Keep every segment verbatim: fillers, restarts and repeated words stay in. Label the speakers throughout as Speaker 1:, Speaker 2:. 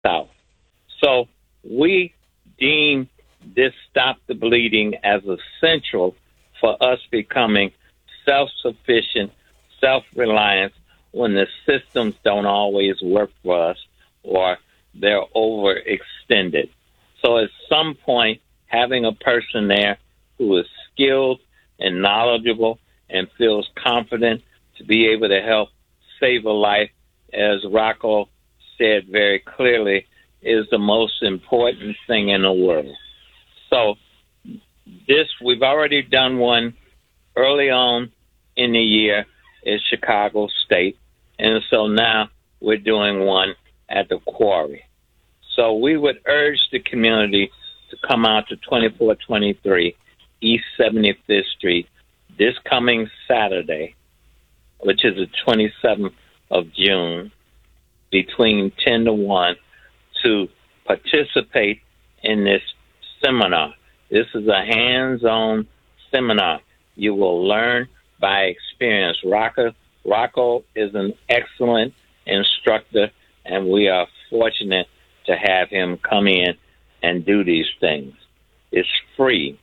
Speaker 1: South. So we deem this Stop the Bleeding as essential for us becoming self-sufficient, self-reliant when the systems don't always work for us or they're overextended. So at some point, having a person there who is skilled and knowledgeable and feels confident to be able to help save a life, as Rocco said very clearly, is the most important thing in the world. So this, we've already done one early on in the year in Chicago State, and so now we're doing one at the Quarry. So we would urge the community to come out to twenty-four twenty-three East seventy-fifth Street this coming Saturday, which is the twenty-seventh of June, between ten to one, to participate in this seminar. This is a hands-on seminar. You will learn by experience. Rocco, Rocco is an excellent instructor, and we are fortunate to have him come in and do these things. It's free.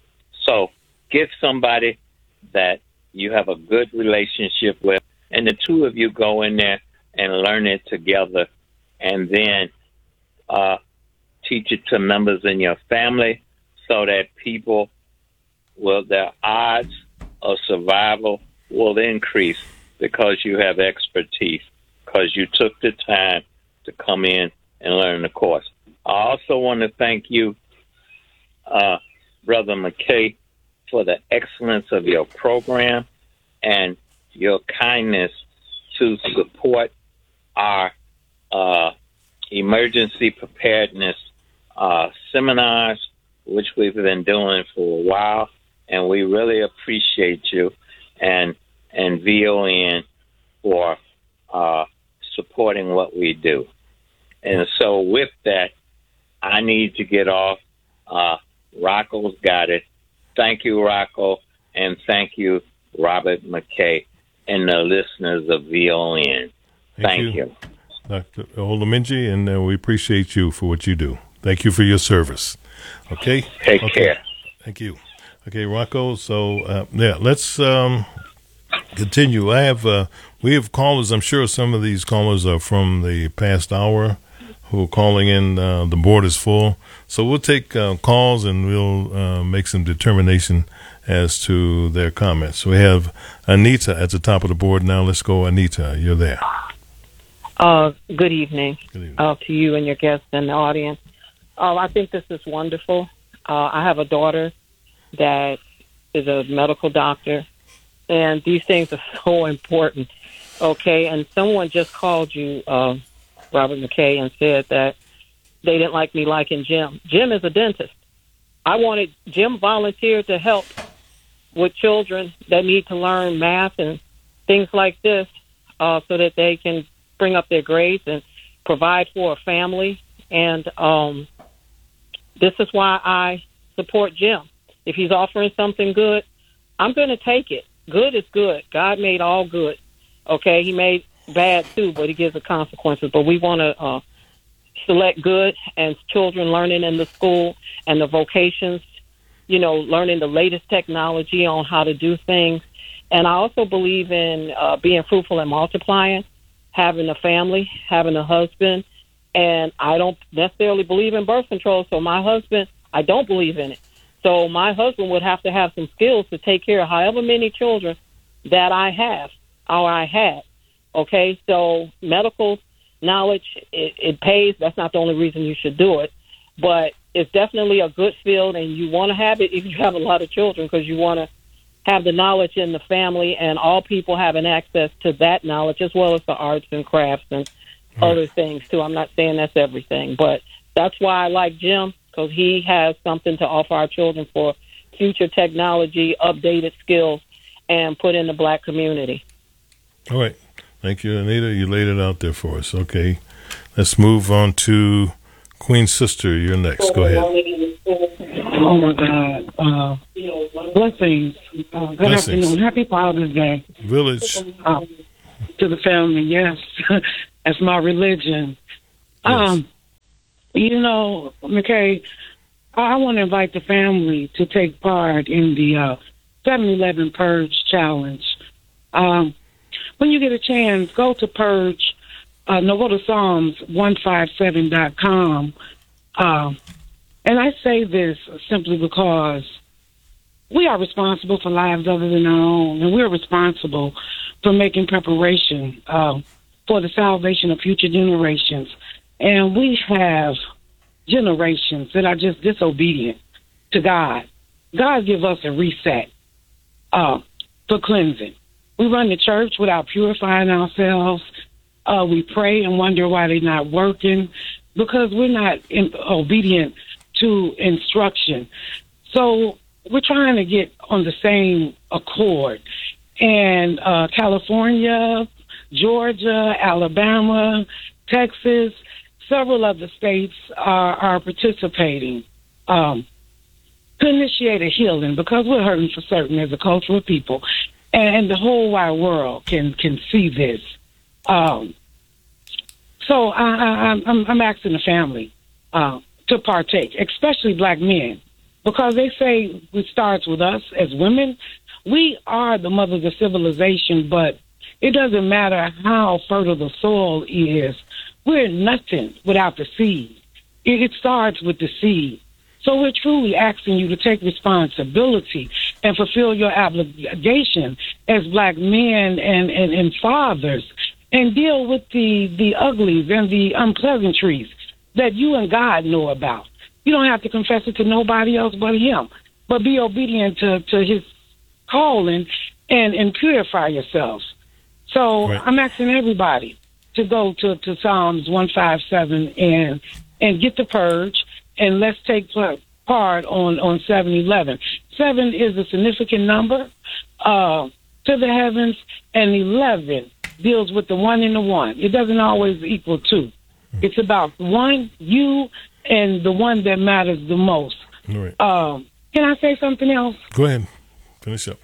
Speaker 1: So get somebody that you have a good relationship with, and the two of you go in there and learn it together, and then uh, teach it to members in your family so that people will, their odds of survival will increase because you have expertise, because you took the time to come in and learn the course. I also want to thank you, uh, Brother McKay, for the excellence of your program and your kindness to support our uh, emergency preparedness uh, seminars, which we've been doing for a while, and we really appreciate you and and V O N for uh, supporting what we do. And so with that, I need to get off. Uh, Rocco's got it. Thank you, Rocco, and thank you, Robert McKay, and the listeners of V O N. Thank, thank you. you.
Speaker 2: Doctor Olamenji, and uh, we appreciate you for what you do. Thank you for your service. Okay?
Speaker 1: Take
Speaker 2: okay.
Speaker 1: care.
Speaker 2: Thank you. Okay, Rocco, so, uh, yeah, let's um, continue. I have, uh, we have callers. I'm sure some of these callers are from the past hour who are calling in. Uh, the board is full. So we'll take uh, calls and we'll uh, make some determination as to their comments. So we have Anita at the top of the board now. Let's go, Anita. You're there.
Speaker 3: Uh, good evening,
Speaker 2: good evening.
Speaker 3: Uh, to you and your guests and the audience. Uh, I think this is wonderful. Uh, I have a daughter that is a medical doctor, and these things are so important, okay? And someone just called you, uh, Robert McKay, and said that they didn't like me liking Jim. Jim is a dentist. I wanted Jim volunteered to help with children that need to learn math and things like this uh, so that they can bring up their grades and provide for a family. And um, this is why I support Jim. If he's offering something good, I'm going to take it. Good is good. God made all good. Okay, he made bad too, but he gives the consequences. But we want to uh, select good, and children learning in the school and the vocations, you know, learning the latest technology on how to do things. And I also believe in uh, being fruitful and multiplying, having a family, having a husband. And I don't necessarily believe in birth control, so my husband, I don't believe in it. So my husband would have to have some skills to take care of however many children that I have or I had. Okay, so medical knowledge, it, it pays. That's not the only reason you should do it. But it's definitely a good field, and you want to have it if you have a lot of children, because you want to have the knowledge in the family and all people having access to that knowledge, as well as the arts and crafts and right. other things, too. I'm not saying that's everything, but that's why I like Jim, because he has something to offer our children for future technology, updated skills, and put in the black community.
Speaker 2: All right. Thank you, Anita. You laid it out there for us. Okay. Let's move on to Queen's Sister. You're next. Go ahead.
Speaker 4: Oh, my God. Uh, blessings. Uh, good
Speaker 2: Blessings.
Speaker 4: afternoon. Happy Father's Day.
Speaker 2: Village.
Speaker 4: Uh, to the family, yes. That's my religion.
Speaker 2: Yes.
Speaker 4: Um, You know, McKay, I want to invite the family to take part in the uh, seven eleven Purge Challenge. Um, when you get a chance, go to Purge. Uh, no, go to Psalms one fifty-seven dot com. Um, and I say this simply because we are responsible for lives other than our own, and we're responsible for making preparation uh, for the salvation of future generations. And we have generations that are just disobedient to God. God give us a reset uh, for cleansing. We run the church without purifying ourselves. Uh, we pray and wonder why they're not working because we're not in, obedient to instruction. So we're trying to get on the same accord. And uh, California, Georgia, Alabama, Texas, several of the states are, are participating um, to initiate a healing because we're hurting for certain as a cultural people. And the whole wide world can, can see this. Um, so I, I, I'm, I'm asking the family uh, to partake, especially black men, because they say it starts with us as women. We are the mothers of civilization, but it doesn't matter how fertile the soil is. We're nothing without the seed. It, it starts with the seed. So we're truly asking you to take responsibility and fulfill your obligation as black men and, and, and fathers and deal with the, the uglies and the unpleasantries that you and God know about. You don't have to confess it to nobody else but him, but be obedient to, to his calling and, and purify yourselves. So right. I'm asking everybody to go to, to Psalms one fifty-seven and and get the purge, and let's take part on, on seven eleven. Seven is a significant number uh, to the heavens, and eleven deals with the one and the one. It doesn't always equal two. It's about one, you, and the one that matters the most.
Speaker 2: Right.
Speaker 4: Um, can I say something else?
Speaker 2: Go ahead. Finish up.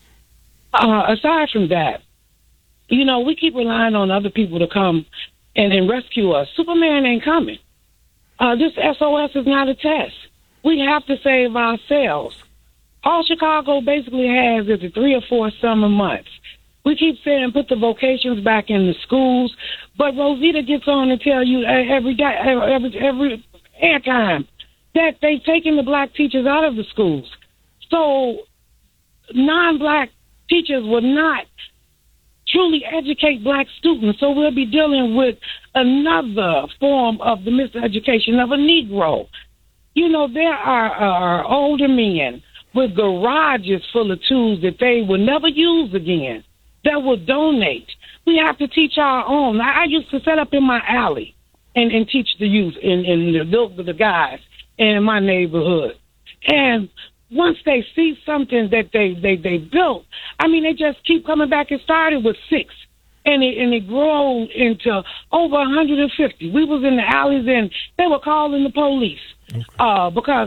Speaker 4: Uh, aside from that, you know, we keep relying on other people to come and, and rescue us. Superman ain't coming. Uh, this S O S is not a test. We have to save ourselves. All Chicago basically has is the three or four summer months. We keep saying put the vocations back in the schools, but Rosita gets on and tell you every day, every every airtime that they've taken the black teachers out of the schools. So non-black teachers will not truly educate black students. So we'll be dealing with another form of the miseducation of a Negro. You know, there are, are older men with garages full of tools that they will never use again, that will donate. We have to teach our own. I, I used to set up in my alley and, and teach the youth and, and the, the guys in my neighborhood. And once they see something that they, they, they built, I mean, they just keep coming back. It started with six, and it, and it grew into over one hundred fifty. We was in the alleys, and they were calling the police okay. uh, because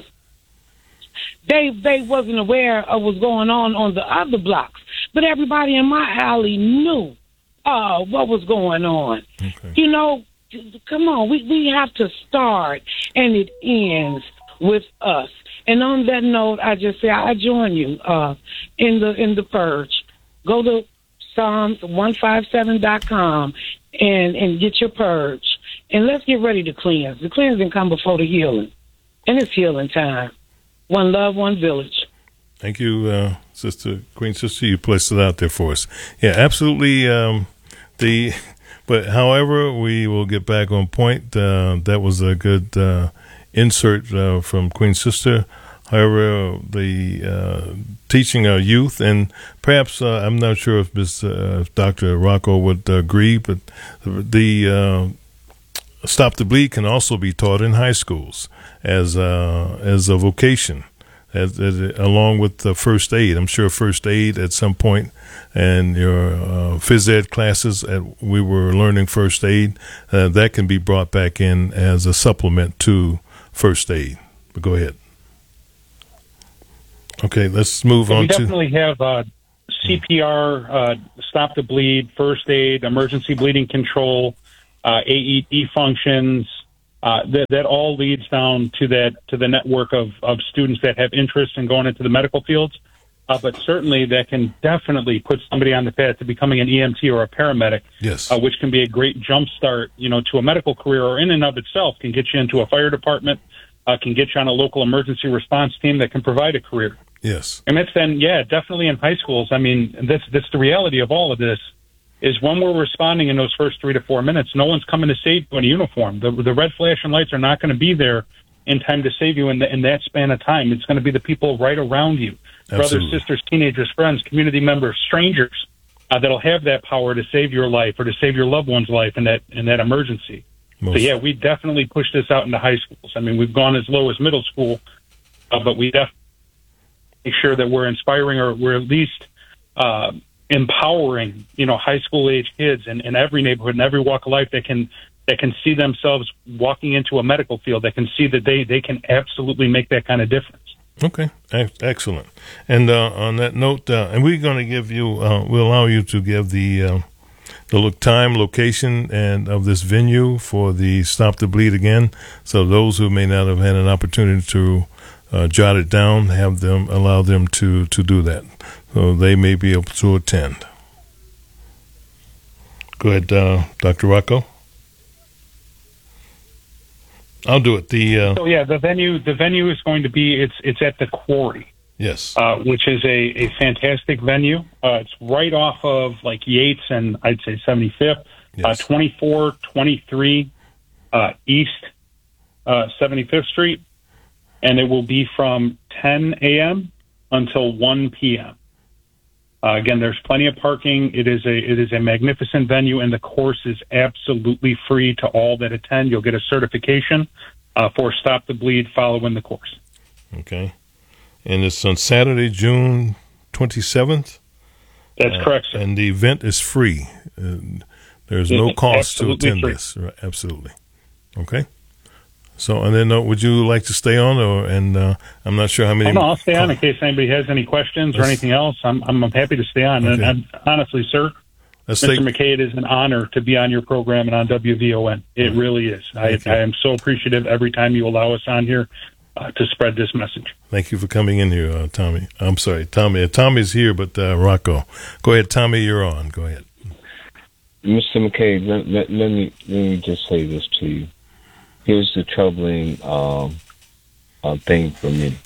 Speaker 4: they they wasn't aware of what's going on on the other blocks. But everybody in my alley knew uh, what was going on. Okay. You know, come on, we, we have to start, and it ends with us. And on that note, I just say I join you uh, in the in the purge. Go to Psalms one fifty-seven dot com and, and get your purge. And let's get ready to cleanse. The cleansing come before the healing. And it's healing time. One love, one village.
Speaker 2: Thank you, uh, Sister Queen Sister. You placed it out there for us. Yeah, absolutely. Um, the But however, we will get back on point. Uh, that was a good uh insert uh, from Queen Sister. However, the uh, teaching our youth, and perhaps uh, I'm not sure if, Miz, uh, if Doctor Rocco would uh, agree, but the uh, Stop the Bleed can also be taught in high schools as uh, as a vocation, as, as along with the first aid. I'm sure first aid at some point, and your uh, phys ed classes, at, we were learning first aid. Uh, that can be brought back in as a supplement to first aid. But go ahead. Okay, let's move
Speaker 5: well,
Speaker 2: on
Speaker 5: we
Speaker 2: to...
Speaker 5: We definitely have uh, C P R, uh, Stop the Bleed, first aid, emergency bleeding control, uh, A E D functions, Uh, that, that all leads down to that to the network of, of students that have interest in going into the medical fields. Uh, but certainly that can definitely put somebody on the path to becoming an E M T or a paramedic,
Speaker 2: yes,
Speaker 5: uh, which can be a great jump start, you know, to a medical career, or in and of itself can get you into a fire department, uh, can get you on a local emergency response team that can provide a career.
Speaker 2: Yes.
Speaker 5: And that's then, yeah, definitely in high schools. I mean, that's, that's the reality of all of this, is when we're responding in those first three to four minutes, no one's coming to save you in a uniform. The, the red flashing lights are not going to be there in time to save you in, the, in that span of time. It's going to be the people right around you.
Speaker 2: Absolutely.
Speaker 5: Brothers, sisters, teenagers, friends, community members, strangers uh, that'll have that power to save your life or to save your loved one's life in that in that emergency. Most. So, yeah, we definitely push this out into high schools. I mean, we've gone as low as middle school, uh, but we definitely make sure that we're inspiring, or we're at least uh, empowering, you know, high school age kids in, in every neighborhood and every walk of life that can that can see themselves walking into a medical field, that can see that they, they can absolutely make that kind of difference.
Speaker 2: Okay, excellent. And uh, on that note, uh, and we're going to give you, uh, we'll allow you to give the uh, the look time, location, and of this venue for the Stop the Bleed again. So those who may not have had an opportunity to uh, jot it down, have them allow them to to do that, so they may be able to attend. Go ahead, uh, Doctor Rocco. I'll do it. The uh,
Speaker 5: so yeah, the venue the venue is going to be it's it's at the Quarry.
Speaker 2: Yes,
Speaker 5: uh, which is a, a fantastic venue. Uh, it's right off of like Yates and I'd say seventy-fifth, yes. uh, twenty-four twenty-three uh, East uh, seventy-fifth Street, and it will be from ten a.m. until one p.m. Uh, again, there's plenty of parking. It is a it is a magnificent venue, and the course is absolutely free to all that attend. You'll get a certification uh, for Stop the Bleed following the course.
Speaker 2: Okay, and it's on Saturday, June twenty-seventh.
Speaker 5: That's uh, correct, sir.
Speaker 2: And the event is free. Uh, there's no cost to attend free. this. Right, absolutely. Okay. So, and then uh, would you like to stay on, or and uh, I'm not sure how many.
Speaker 5: Oh, no, I'll stay on in case anybody has any questions or anything else. I'm I'm happy to stay on. Okay. And, and honestly, sir, Let's Mister Take... McKay, it is an honor to be on your program and on W V O N. It mm-hmm. really is. I, I am so appreciative every time you allow us on here uh, to spread this message.
Speaker 2: Thank you for coming in here, uh, Tommy. I'm sorry, Tommy. Tommy's here, but uh, Rocco. Go ahead, Tommy. You're on. Go ahead,
Speaker 6: Mister McKay. Let, let, let me let me just say this to you. Here's the troubling um, uh, thing for me.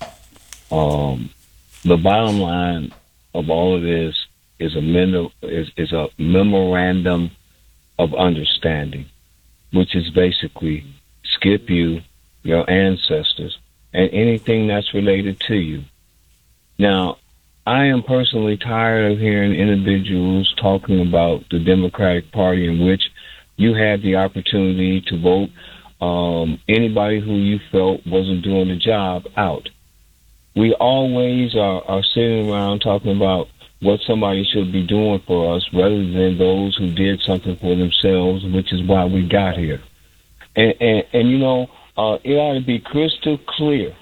Speaker 6: Um, the bottom line of all of this is a mem- is, is a memorandum of understanding, which is basically skip you, your ancestors, and anything that's related to you. Now, I am personally tired of hearing individuals talking about the Democratic Party, in which you had the opportunity to vote Um, anybody who you felt wasn't doing the job out. We always are, are sitting around talking about what somebody should be doing for us rather than those who did something for themselves, which is why we got here. And, and, and you know, uh, it ought to be crystal clear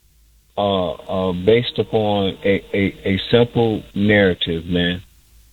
Speaker 6: uh, uh, based upon a, a, a simple narrative, man.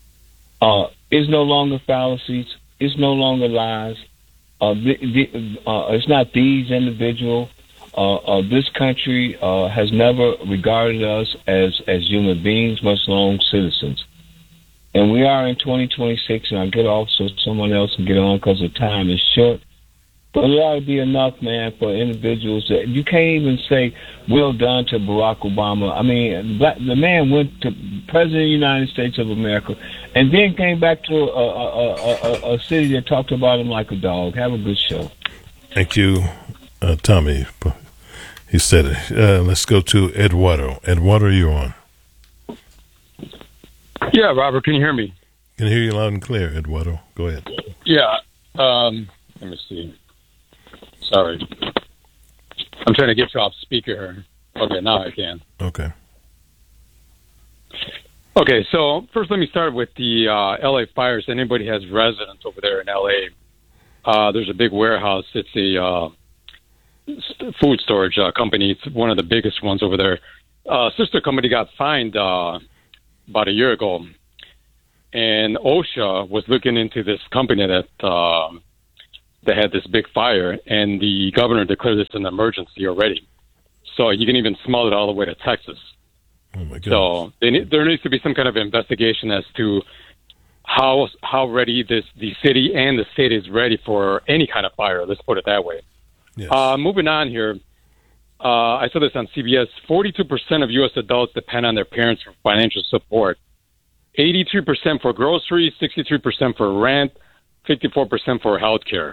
Speaker 6: Uh, it's no longer fallacies. It's no longer lies. Uh, the, the, uh, it's not these individuals. Uh, uh, this country uh, has never regarded us as, as human beings, much alone citizens. And we are in twenty twenty-six, and I'll get off so someone else can get on because the time is short. But it ought to be enough, man, for individuals that you can't even say, well done to Barack Obama. I mean, black, the man went to President of the United States of America and then came back to a, a, a, a, a city that talked about him like a dog. Have a good show.
Speaker 2: Thank you, uh, Tommy. He said it. Uh, let's go to Eduardo. Eduardo, you're on.
Speaker 7: Yeah, Robert, can you hear me?
Speaker 2: Can hear you loud and clear, Eduardo. Go ahead.
Speaker 7: Yeah. Um, let me see. Sorry. I'm trying to get you off speaker. Okay, now I can.
Speaker 2: Okay.
Speaker 7: Okay, so first let me start with the uh, L A fires. Anybody has residents over there in L A, uh, there's a big warehouse. It's a uh, food storage uh, company. It's one of the biggest ones over there. Uh, sister company got fined uh, about a year ago. And OSHA was looking into this company that... Uh, they had this big fire, and the governor declared this an emergency already. So you can even smell it all the way to Texas.
Speaker 2: Oh my God!
Speaker 7: So they need, there needs to be some kind of investigation as to how how ready this the city and the state is ready for any kind of fire. Let's put it that way.
Speaker 2: Yes.
Speaker 7: Uh, moving on here, uh, I saw this on C B S. forty-two percent of U S adults depend on their parents for financial support. eighty-three percent for groceries, sixty-three percent for rent, fifty-four percent for health care.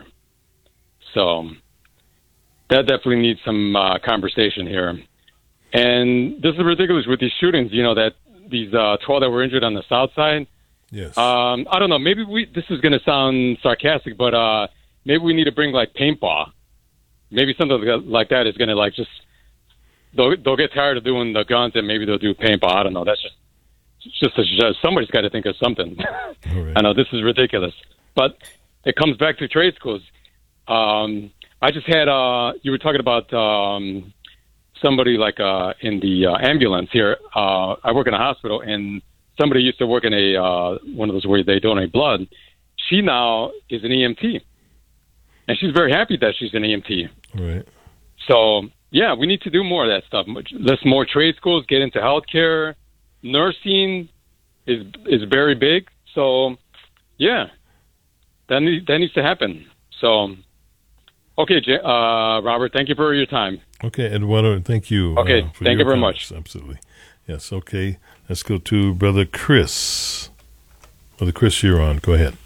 Speaker 7: So that definitely needs some uh, conversation here. And this is ridiculous with these shootings, you know, that these uh, twelve that were injured on the south side.
Speaker 2: Yes.
Speaker 7: Um, I don't know. Maybe we, this is going to sound sarcastic, but uh, maybe we need to bring like paintball. Maybe something like that is going to like just, they'll, they'll get tired of doing the guns and maybe they'll do paintball. I don't know. That's just, just, a, somebody's got to think of something. Right. I know this is ridiculous, but it comes back to trade schools. Um, I just had, uh, you were talking about um, somebody like uh, in the uh, ambulance here. Uh, I work in a hospital, and somebody used to work in a uh, one of those where they donate blood. She now is an E M T, and she's very happy that she's an E M T.
Speaker 2: Right.
Speaker 7: So, yeah, we need to do more of that stuff. Let's more trade schools, get into healthcare. Nursing is is very big. So, yeah, that, need, that needs to happen. So, okay, J- uh, Robert, thank you for your time.
Speaker 2: Okay, Eduardo, thank you.
Speaker 7: Okay,
Speaker 2: uh, for
Speaker 7: thank you very
Speaker 2: comments.
Speaker 7: much.
Speaker 2: Absolutely. Yes, okay. Let's go to Brother Chris. Brother Chris, you're on. Go ahead.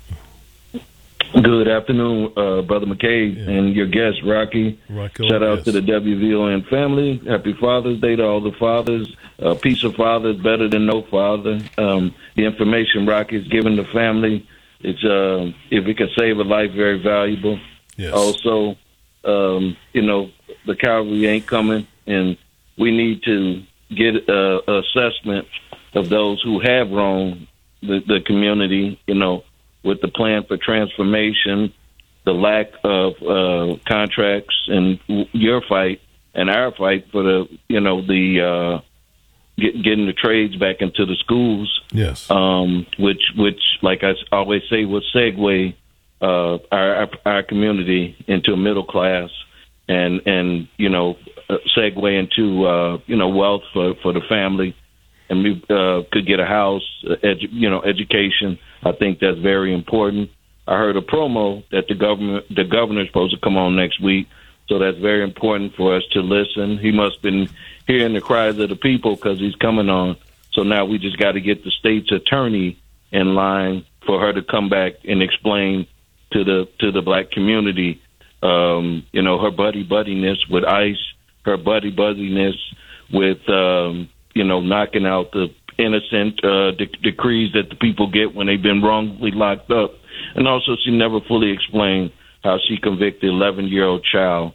Speaker 8: Good afternoon, uh, Brother McKay, yeah. and your guest, Rocky.
Speaker 2: Rocco,
Speaker 8: Shout out
Speaker 2: yes.
Speaker 8: to the W V O N family. Happy Father's Day to all the fathers. Uh, peace of father is better than no father. Um, the information Rocky is giving the family, it's uh, if it can save a life, very valuable.
Speaker 2: Yes.
Speaker 8: Also, um, you know, the cavalry ain't coming, and we need to get uh, assessment of those who have wronged the, the community, you know, with the plan for transformation, the lack of uh, contracts, and your fight and our fight for the, you know, the uh, get, getting the trades back into the schools.
Speaker 2: Yes. Um,
Speaker 8: which, which, like I always say, will segue uh, our, our our community into a middle class, and and you know, segue into uh, you know wealth for, for the family, and we uh, could get a house, edu- you know, education. I think that's very important. I heard a promo that the government, the governor's supposed to come on next week, so that's very important for us to listen. He must have been hearing the cries of the people because he's coming on. So now we just got to get the state's attorney in line for her to come back and explain to the to the black community, um, you know, her buddy buddiness with ICE, her buddy buddiness with, um, you know, knocking out the innocent uh, de- decrees that the people get when they've been wrongfully locked up. And also, she never fully explained how she convicted an eleven-year-old child,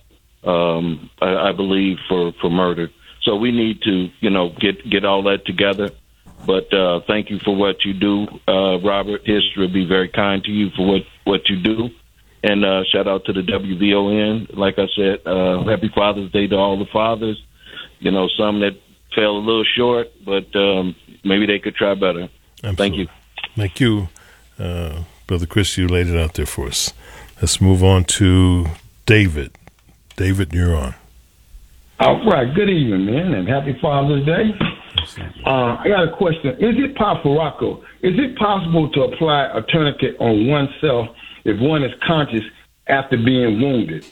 Speaker 8: um, I, I believe, for, for murder. So we need to, you know, get, get all that together. But uh, thank you for what you do, uh, Robert. History will be very kind to you for what, what you do. And uh, shout out to the W V O N. Like I said, uh, happy Father's Day to all the fathers. You know, some that fell a little short, but um, maybe they could try better.
Speaker 2: Absolutely.
Speaker 8: Thank you.
Speaker 2: Thank you, uh, Brother Chris. You laid it out there for us. Let's move on to David. David, you're on.
Speaker 9: All right. Good evening, man, and happy Father's Day. Uh, I got a question. Is it possible, Rocco, is it possible to apply a tourniquet on oneself if one is conscious after being wounded?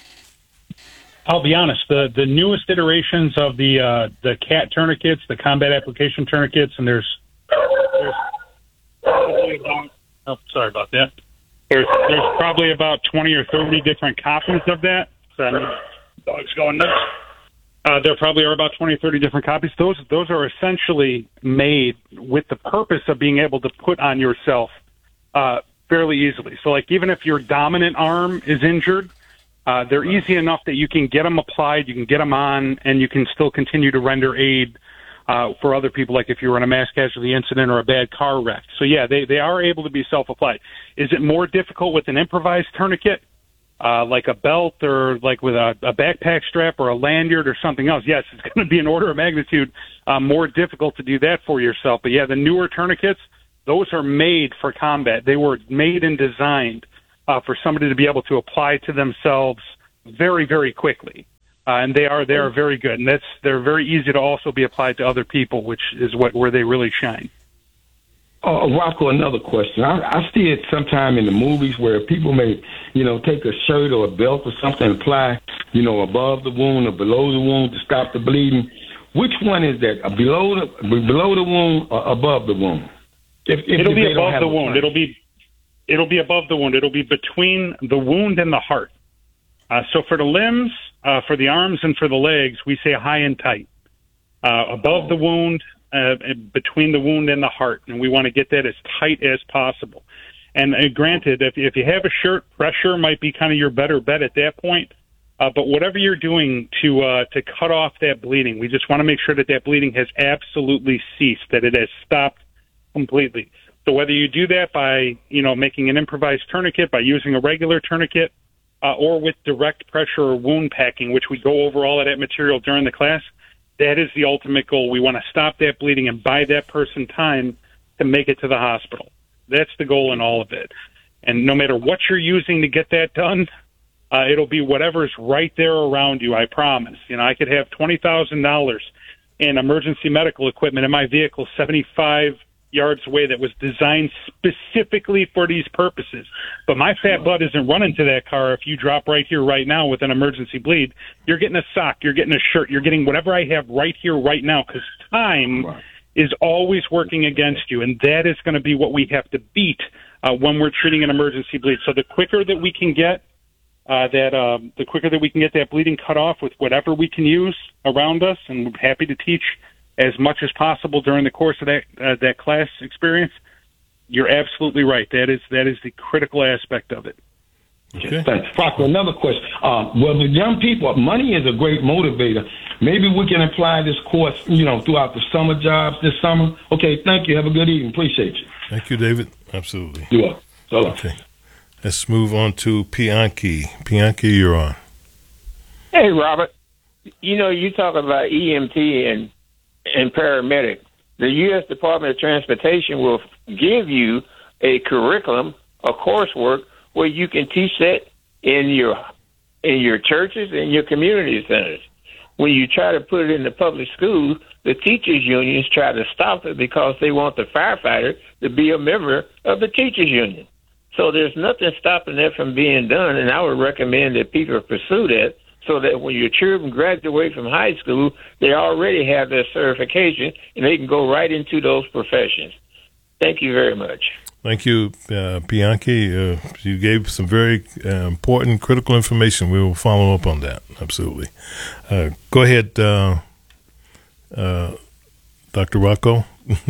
Speaker 5: I'll be honest. The the newest iterations of the uh, the C A T tourniquets, the combat application tourniquets, and there's there's probably about, oh, sorry about that. There's there's probably about twenty or thirty different copies of that. So, I mean, dog's going nuts. Uh, there probably are about twenty or thirty different copies. Those those are essentially made with the purpose of being able to put on yourself uh, fairly easily. So, like, even if your dominant arm is injured, uh, they're easy enough that you can get them applied, you can get them on, and you can still continue to render aid uh, for other people, like if you were in a mass casualty incident or a bad car wreck. So, yeah, they, they are able to be self-applied. Is it more difficult with an improvised tourniquet? Uh, like a belt or like with a, a backpack strap or a lanyard or something else, yes, it's going to be an order of magnitude uh, more difficult to do that for yourself. But, yeah, the newer tourniquets, those are made for combat. They were made and designed uh, for somebody to be able to apply to themselves very, very quickly. Uh, and they are they are very good, and that's they're very easy to also be applied to other people, which is what where they really shine.
Speaker 9: Oh, Rocco, another question. I, I see it sometime in the movies where people may, you know, take a shirt or a belt or something and apply, you know, above the wound or below the wound to stop the bleeding. Which one is that? Uh, below the below the wound or above the wound? If, if
Speaker 5: it'll be above the wound. It'll be it'll be above the wound. It'll be between the wound and the heart. Uh, so for the limbs, uh, for the arms, and for the legs, we say high and tight. Uh, above the wound, uh, between the wound and the heart, and we want to get that as tight as possible. And uh, granted, if, if you have a shirt, pressure might be kind of your better bet at that point. Uh, but whatever you're doing to uh, to cut off that bleeding, we just want to make sure that that bleeding has absolutely ceased, that it has stopped completely. So whether you do that by, you know, making an improvised tourniquet, by using a regular tourniquet, uh, or with direct pressure or wound packing, which we go over all of that material during the class, that is the ultimate goal. We want to stop that bleeding and buy that person time to make it to the hospital. That's the goal in all of it. And no matter what you're using to get that done, uh, it'll be whatever's right there around you, I promise. You know, I could have twenty thousand dollars in emergency medical equipment in my vehicle seventy-five yards away that was designed specifically for these purposes. But my fat butt isn't running to that car if you drop right here, right now with an emergency bleed. You're getting a sock, you're getting a shirt, you're getting whatever I have right here, right now, because time is always working against you, and that is going to be what we have to beat uh, when we're treating an emergency bleed. So the quicker that we can get uh, that, uh, the quicker that we can get that bleeding cut off with whatever we can use around us, and we're happy to teach as much as possible during the course of that uh, that class experience. You're absolutely right. That is that is the critical aspect of it.
Speaker 9: Okay. Thanks. Proctor, another question. Uh, well, the young people, money is a great motivator. Maybe we can apply this course, you know, throughout the summer jobs this summer. Okay, thank you. Have a good evening. Appreciate you.
Speaker 2: Thank you, David. Absolutely.
Speaker 9: You are. So
Speaker 2: okay. Let's move on to Pianki. Pianki, you're on.
Speaker 10: Hey, Robert. You know, you talk about E M T and and paramedic. The U S Department of Transportation will give you a curriculum, a coursework, where you can teach that in your in your churches and your community centers. When you try to put it in the public schools, the teachers' unions try to stop it because they want the firefighter to be a member of the teachers' union. So there's nothing stopping that from being done, and I would recommend that people pursue that, so that when your children graduate from high school, they already have their certification and they can go right into those professions. Thank you very much.
Speaker 2: Thank you, uh, Bianchi. Uh, you gave some very uh, important, critical information. We will follow up on that. Absolutely. Uh, go ahead, uh, uh, Doctor Rocco.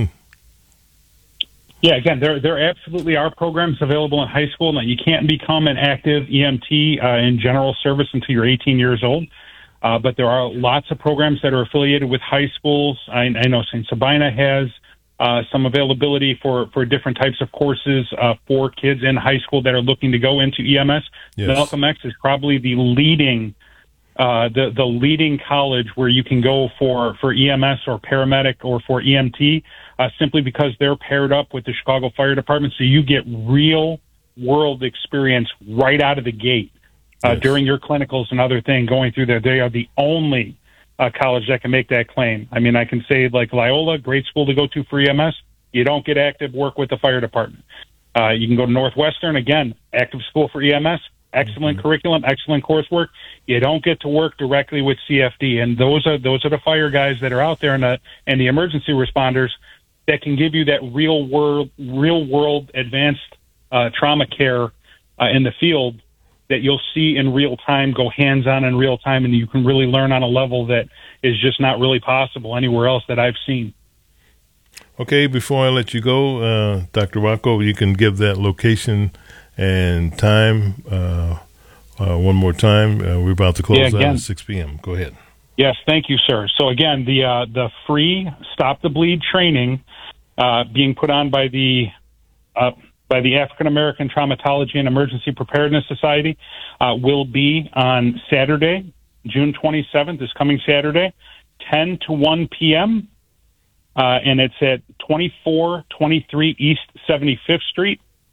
Speaker 5: Yeah, again, there there absolutely are programs available in high school. Now, you can't become an active E M T uh, in general service until you're eighteen years old, uh, but there are lots of programs that are affiliated with high schools. I, I know Saint Sabina has uh, some availability for, for different types of courses uh, for kids in high school that are looking to go into E M S. Yes. Malcolm X is probably the leading uh, the the leading college where you can go for, for E M S or paramedic or for E M T. Uh, simply because they're paired up with the Chicago Fire Department, so you get real-world experience right out of the gate uh, yes. during your clinicals and other things going through there. They are the only uh, college that can make that claim. I mean, I can say, like Loyola, great school to go to for E M S. You don't get active work with the fire department. Uh, you can go to Northwestern, again, active school for E M S, excellent mm-hmm. curriculum, excellent coursework. You don't get to work directly with C F D, and those are those are the fire guys that are out there and the, and the emergency responders that can give you that real world, real world advanced uh, trauma care uh, in the field that you'll see in real time, go hands on in real time, and you can really learn on a level that is just not really possible anywhere else that I've seen.
Speaker 2: Okay, before I let you go, uh, Doctor Rocco, you can give that location and time uh, uh, one more time. Uh, we're about to close yeah, out at six p.m. Go ahead.
Speaker 5: Yes, thank you, sir. So again, the uh, the free Stop the Bleed training uh, being put on by the uh, by the African American Traumatology and Emergency Preparedness Society uh, will be on Saturday, June twenty-seventh, this coming Saturday, ten to one p.m., uh, and it's at twenty-four twenty-three East seventy-fifth Street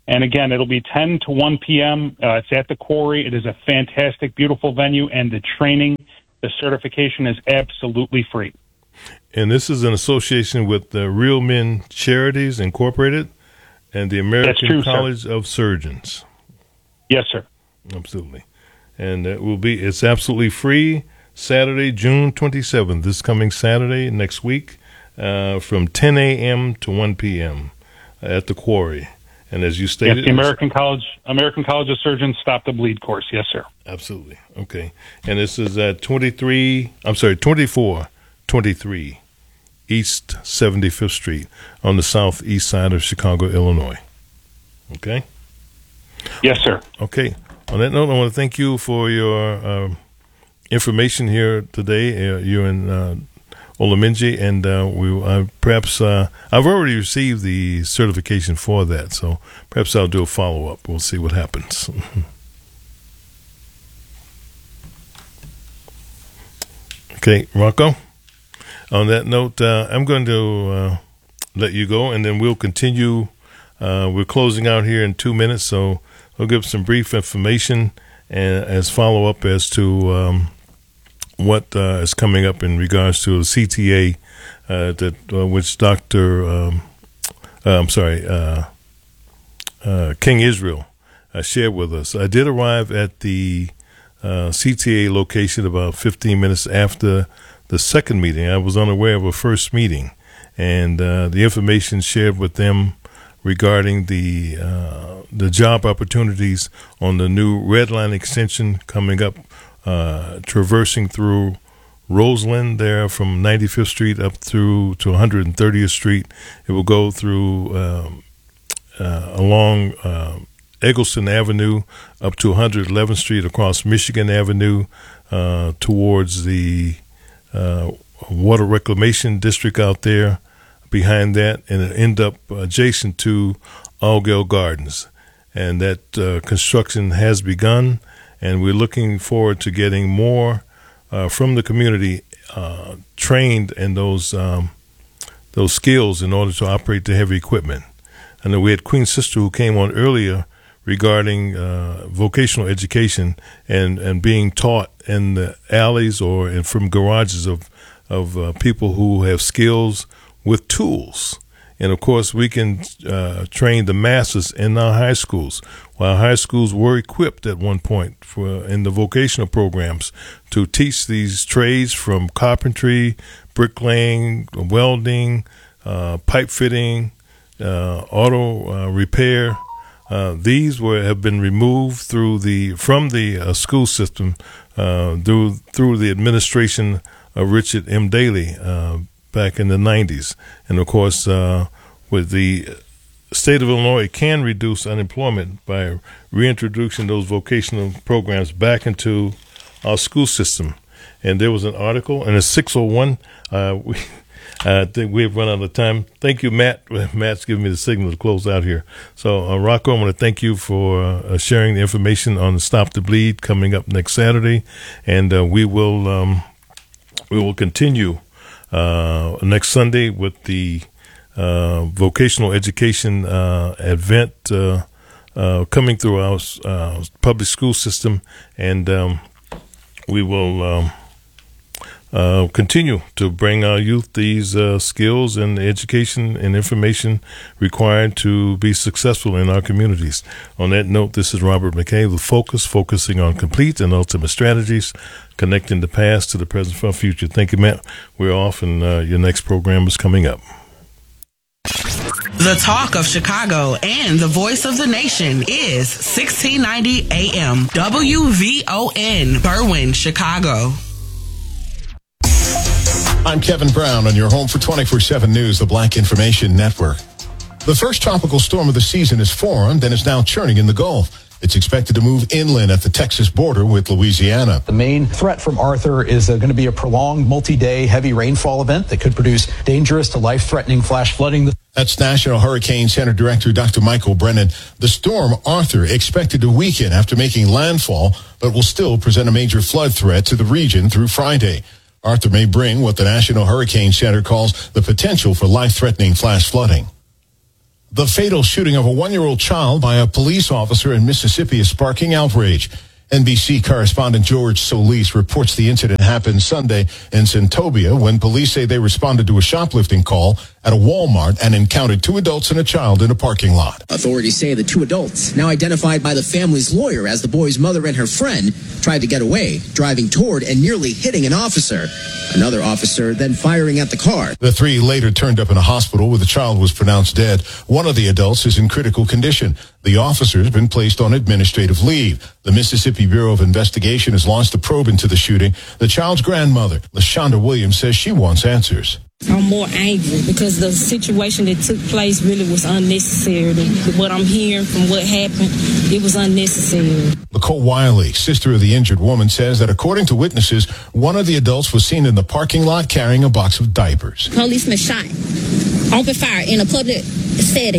Speaker 5: And again, it'll be ten to one p.m. Uh, it's at the Quarry. It is a fantastic, beautiful venue, and the training, the certification is absolutely free.
Speaker 2: And this is in association with the Real Men Charities Incorporated and the American true, College sir. of Surgeons.
Speaker 5: Yes, sir.
Speaker 2: Absolutely. And it will be, it's absolutely free, Saturday, June twenty-seventh, this coming Saturday, next week, uh, from ten a.m. to one p.m. at the Quarry. And as you stated,
Speaker 5: yes, the American College American College of Surgeons Stop the Bleed course. Yes, sir.
Speaker 2: Absolutely. Okay. And this is at twenty-three, I'm sorry, twenty-four twenty-three East seventy-fifth Street on the southeast side of Chicago, Illinois. Okay?
Speaker 5: Yes, sir.
Speaker 2: Okay. On that note, I want to thank you for your uh, information here today. Uh, you and uh, Olaminji, and uh, we uh, perhaps uh, I've already received the certification for that, so perhaps I'll do a follow up. We'll see what happens. Okay, Rocco. On that note, uh, I'm going to uh, let you go, and then we'll continue. Uh, we're closing out here in two minutes, so I'll give some brief information and as follow up as to. Um, what uh, is coming up in regards to the C T A, uh, that uh, which Doctor Um, uh, I'm sorry, uh, uh, King Israel uh, shared with us. I did arrive at the uh, C T A location about fifteen minutes after the second meeting. I was unaware of a first meeting, and uh, the information shared with them regarding the uh, the job opportunities on the new Red Line extension coming up. Uh, traversing through Roseland there from ninety-fifth Street up through to one hundred thirtieth Street. It will go through um, uh, along uh, Eggleston Avenue up to one hundred eleventh Street across Michigan Avenue uh, towards the uh, Water Reclamation District out there behind that, and it end up adjacent to Allgale Gardens. And that uh, construction has begun. And we're looking forward to getting more uh, from the community uh, trained in those um, those skills in order to operate the heavy equipment. I know we had Queen Sister who came on earlier regarding uh, vocational education and, and being taught in the alleys or in, from garages of of uh, people who have skills with tools. And, of course, we can uh, train the masses in our high schools. While high schools were equipped at one point for in the vocational programs to teach these trades from carpentry, bricklaying, welding, uh, pipe fitting, uh, auto uh, repair. Uh, these were have been removed through the from the uh, school system uh, through through the administration of Richard M. Daley uh, back in the nineties. And, of course, uh, with the state of Illinois can reduce unemployment by reintroducing those vocational programs back into our school system. And there was an article, and it's six oh one. Uh, we, I think we've run out of time. Thank you, Matt. Matt's giving me the signal to close out here. So, uh, Rocco, I want to thank you for uh, sharing the information on Stop the Bleed coming up next Saturday. And uh, we will um, we will continue Uh, next Sunday with the uh, vocational education uh, event uh, uh, coming through our uh, public school system, and um, we will um, uh, continue to bring our youth these uh, skills and education and information required to be successful in our communities. On that note, this is Robert McKay with Focus, focusing on complete and ultimate strategies, connecting the past to the present for our future. Thank you, Matt. We're off, and uh, your next program is coming up.
Speaker 11: The talk of Chicago and the voice of the nation is sixteen ninety A M W V O N, Berwyn, Chicago.
Speaker 12: I'm Kevin Brown on your home for twenty-four seven News, the Black Information Network. The first tropical storm of the season is formed and is now churning in the Gulf. It's expected to move inland at the Texas border with Louisiana.
Speaker 13: The main threat from Arthur is uh, going to be a prolonged multi-day heavy rainfall event that could produce dangerous to life-threatening flash flooding.
Speaker 12: That's National Hurricane Center Director Doctor Michael Brennan. The storm Arthur expected to weaken after making landfall, but will still present a major flood threat to the region through Friday. Arthur may bring what the National Hurricane Center calls the potential for life-threatening flash flooding. The fatal shooting of a one-year-old child by a police officer in Mississippi is sparking outrage. N B C correspondent George Solis reports the incident happened Sunday in Santobia when police say they responded to a shoplifting call at a Walmart and encountered two adults and a child in a parking lot.
Speaker 14: Authorities say the two adults, now identified by the family's lawyer as the boy's mother and her friend, tried to get away, driving toward and nearly hitting an officer. Another officer then firing at the car.
Speaker 12: The three later turned up in a hospital where the child was pronounced dead. One of the adults is in critical condition. The officer has been placed on administrative leave. The Mississippi Bureau of Investigation has launched a probe into the shooting. The child's grandmother, LaShonda Williams, says she wants answers.
Speaker 15: I'm more angry because the situation that took place really was unnecessary. The, what I'm hearing from what happened, it was unnecessary.
Speaker 12: Nicole Wiley, sister of the injured woman, says that according to witnesses, one of the adults was seen in the parking lot carrying a box of diapers.
Speaker 16: Policeman shot, opened fire in a public setting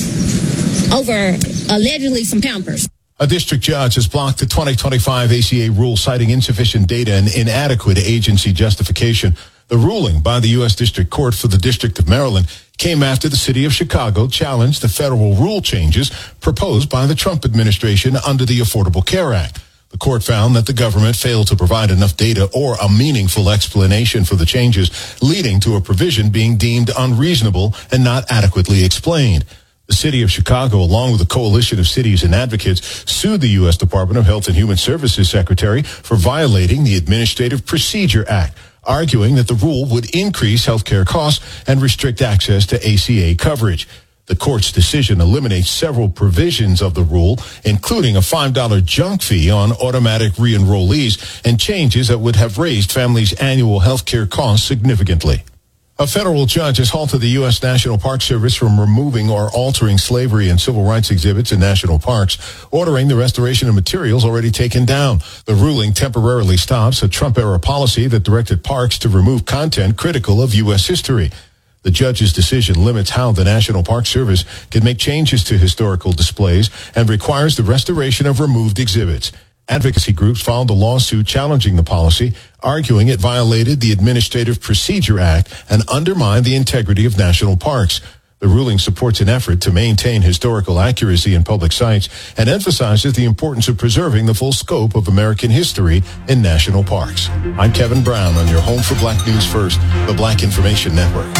Speaker 16: over allegedly some Pampers.
Speaker 12: A district judge has blocked the twenty twenty-five A C A rule citing insufficient data and inadequate agency justification. The ruling by the U S District Court for the District of Maryland came after the city of Chicago challenged the federal rule changes proposed by the Trump administration under the Affordable Care Act. The court found that the government failed to provide enough data or a meaningful explanation for the changes, leading to a provision being deemed unreasonable and not adequately explained. The city of Chicago, along with a coalition of cities and advocates, sued the U S Department of Health and Human Services Secretary for violating the Administrative Procedure Act, arguing that the rule would increase health care costs and restrict access to A C A coverage. The court's decision eliminates several provisions of the rule, including a five dollars junk fee on automatic re-enrollees and changes that would have raised families' annual health care costs significantly. A federal judge has halted the U S National Park Service from removing or altering slavery and civil rights exhibits in national parks, ordering the restoration of materials already taken down. The ruling temporarily stops a Trump-era policy that directed parks to remove content critical of U S history. The judge's decision limits how the National Park Service can make changes to historical displays and requires the restoration of removed exhibits. Advocacy groups filed a lawsuit challenging the policy, arguing it violated the Administrative Procedure Act and undermined the integrity of national parks. The ruling supports an effort to maintain historical accuracy in public sites and emphasizes the importance of preserving the full scope of American history in national parks. I'm Kevin Brown on your home for Black News First, the Black Information Network.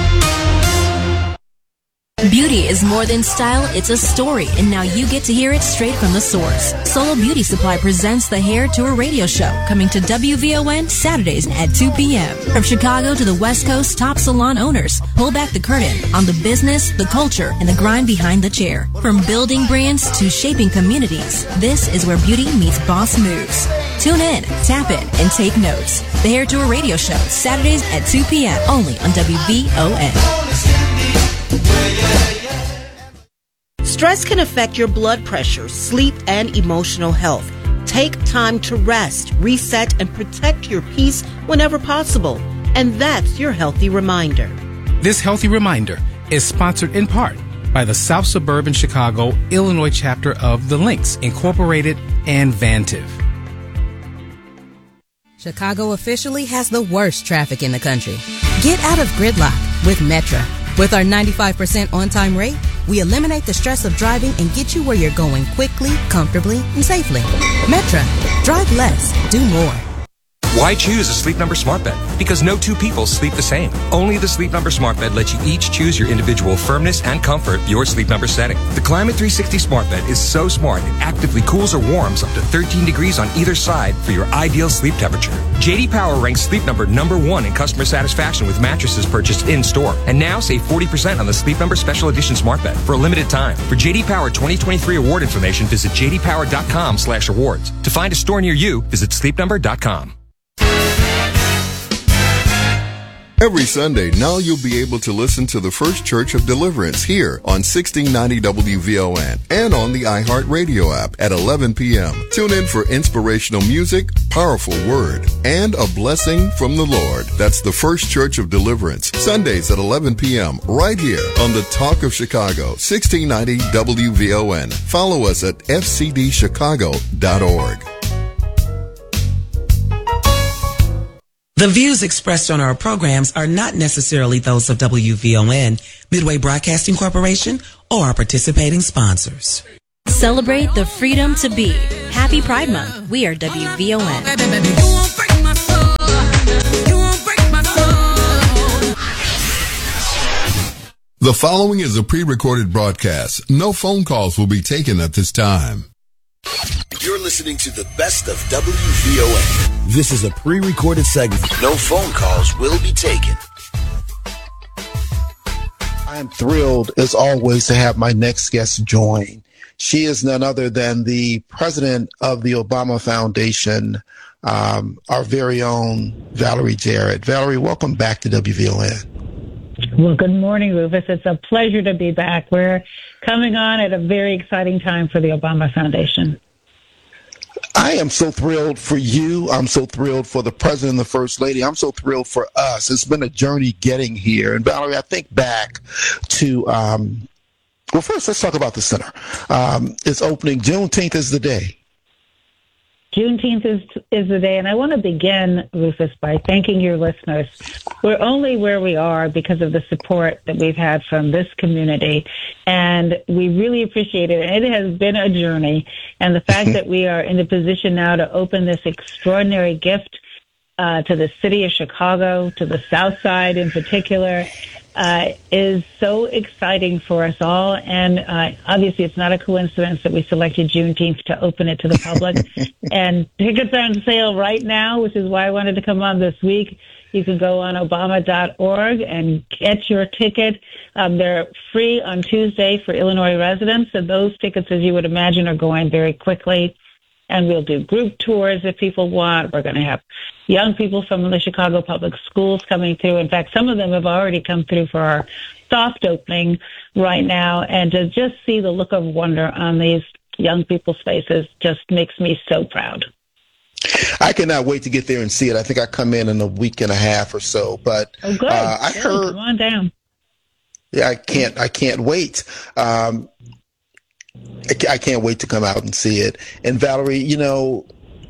Speaker 17: Beauty is more than style, it's a story, and now you get to hear it straight from the source. Solo Beauty Supply presents the Hair Tour radio show, coming to W V O N Saturdays at two p.m. From Chicago to the West Coast, top salon owners pull back the curtain on the business, the culture, and the grind behind the chair. From building brands to shaping communities, this is where beauty meets boss moves. Tune in, tap in, and take notes. The Hair Tour radio show, Saturdays at two p.m. only on W V O N.
Speaker 18: Stress can affect your blood pressure, sleep, and emotional health. Take time to rest, reset, and protect your peace whenever possible. And that's your Healthy Reminder.
Speaker 19: This Healthy Reminder is sponsored in part by the South Suburban Chicago, Illinois chapter of The Links, Incorporated, and Vantiv.
Speaker 20: Chicago officially has the worst traffic in the country. Get out of gridlock with Metra. With our ninety-five percent on-time rate, we eliminate the stress of driving and get you where you're going quickly, comfortably, and safely. Metra. Drive less. Do more.
Speaker 21: Why choose a Sleep Number smart bed? Because no two people sleep the same. Only the Sleep Number smart bed lets you each choose your individual firmness and comfort, your Sleep Number setting. The Climate three sixty smart bed is so smart it actively cools or warms up to thirteen degrees on either side for your ideal sleep temperature. J D Power ranks Sleep Number number one in customer satisfaction with mattresses purchased in-store. And now save forty percent on the Sleep Number Special Edition smart bed for a limited time. For J D Power twenty twenty-three award information, visit j d power dot com slash awards. To find a store near you, visit sleep number dot com.
Speaker 22: Every Sunday, now you'll be able to listen to the First Church of Deliverance here on sixteen ninety W V O N and on the iHeartRadio app at eleven p.m. Tune in for inspirational music, powerful word, and a blessing from the Lord. That's the First Church of Deliverance, Sundays at eleven p.m. right here on the Talk of Chicago, sixteen ninety W V O N. Follow us at f c d chicago dot org.
Speaker 23: The views expressed on our programs are not necessarily those of W V O N, Midway Broadcasting Corporation, or our participating sponsors.
Speaker 17: Celebrate the freedom to be. Happy Pride Month. We are W V O N.
Speaker 22: The following is a pre-recorded broadcast. No phone calls will be taken at this time.
Speaker 1: You're listening to the best of W V O N. This is a pre-recorded segment. No phone calls will be taken.
Speaker 3: I am thrilled, as always, to have my next guest join. She is none other than the president of the Obama Foundation, um, our very own Valerie Jarrett. Valerie, welcome back to W V O N.
Speaker 4: Well, good morning, Rufus. It's a pleasure to be back. We're coming on at a very exciting time for the Obama Foundation.
Speaker 3: I am so thrilled for you. I'm so thrilled for the president and the first lady. I'm so thrilled for us. It's been a journey getting here. And Valerie, I think back to, um, well, first let's talk about the center. Um, it's opening. Juneteenth is the day.
Speaker 4: Juneteenth is is the day, and I want to begin, Rufus, by thanking your listeners. We're only where we are because of the support that we've had from this community, and we really appreciate it. And it has been a journey, and the fact that we are in the position now to open this extraordinary gift uh, to the city of Chicago, to the South Side in particular, Uh, is so exciting for us all. And uh, obviously it's not a coincidence that we selected Juneteenth to open it to the public. And tickets are on sale right now, which is why I wanted to come on this week. You can go on obama dot org and get your ticket. Um, they're free on Tuesday for Illinois residents, and those tickets, as you would imagine, are going very quickly. And we'll do group tours if people want. We're going to have young people from the Chicago Public Schools coming through. In fact, some of them have already come through for our soft opening right now. And to just see the look of wonder on these young people's faces just makes me so proud.
Speaker 3: I cannot wait to get there and see it. I think I come in in a week and a half or so. But
Speaker 4: oh, good.
Speaker 3: Uh, I
Speaker 4: good.
Speaker 3: heard.
Speaker 4: Come on down.
Speaker 3: Yeah, I can't. I can't wait. Um, I can't wait to come out and see it. And Valerie, you know,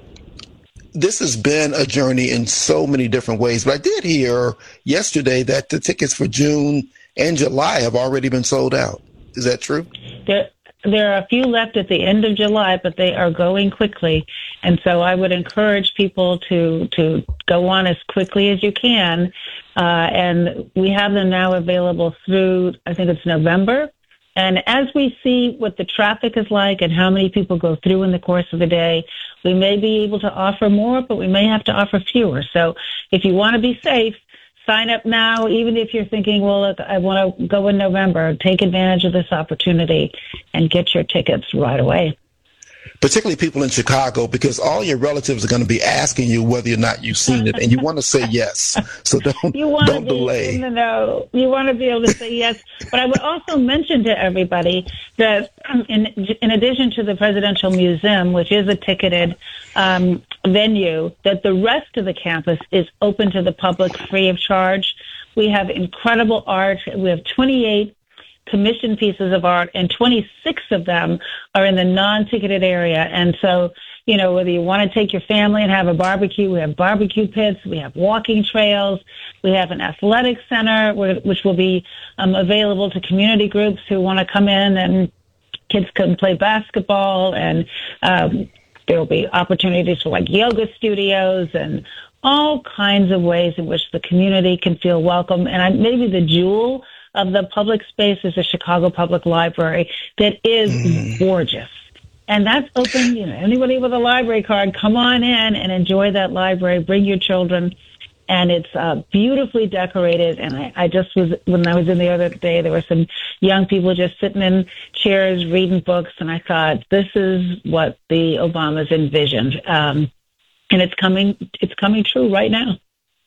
Speaker 3: this has been a journey in so many different ways. But I did hear yesterday that the tickets for June and July have already been sold out. Is that true?
Speaker 4: There, there are a few left at the end of July, but they are going quickly. And so I would encourage people to, to go on as quickly as you can. Uh, and we have them now available through, I think it's November. And as we see what the traffic is like and how many people go through in the course of the day, we may be able to offer more, but we may have to offer fewer. So if you want to be safe, sign up now. Even if you're thinking, well, look, I want to go in November, take advantage of this opportunity and get your tickets right away.
Speaker 3: Particularly people in Chicago, because all your relatives are going to be asking you whether or not you've seen it, and you want to say yes. So don't
Speaker 4: you want
Speaker 3: don't
Speaker 4: to be
Speaker 3: delay.
Speaker 4: In the know. You want to be able to say yes. But I would also mention to everybody that um, in in addition to the Presidential Museum, which is a ticketed um, venue, that the rest of the campus is open to the public free of charge. We have incredible art. We have twenty-eight commissioned pieces of art, and twenty-six of them are in the non-ticketed area. And so, you know, whether you want to take your family and have a barbecue, we have barbecue pits, we have walking trails, we have an athletic center, which will be um, available to community groups who want to come in, and kids can play basketball, and um, there will be opportunities for like yoga studios and all kinds of ways in which the community can feel welcome. And I, maybe the jewel of the public space is the Chicago Public Library that is mm. gorgeous. And that's open, you know, anybody with a library card, come on in and enjoy that library. Bring your children. And it's uh, beautifully decorated. And I, I just was, when I was in the other day, there were some young people just sitting in chairs reading books. And I thought, this is what the Obamas envisioned. Um, and it's coming, it's coming true right now.